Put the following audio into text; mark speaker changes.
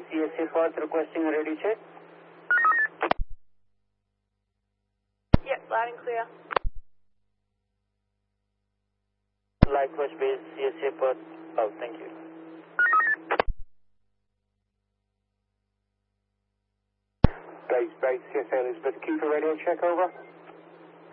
Speaker 1: CSA Fox requesting a radio check.
Speaker 2: Yep, loud and clear.
Speaker 1: Likewise, base CSA Fox. Oh, thank you.
Speaker 3: Base, CSA Elizabeth, Q for radio check, over.